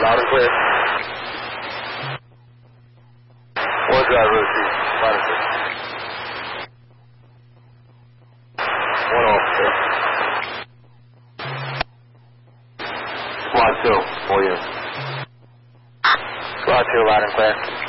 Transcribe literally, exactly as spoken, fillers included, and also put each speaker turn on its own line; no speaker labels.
Loud and clear. One driver receive. Loud and clear. One officer. Squad two, four units. Squad two, loud and clear.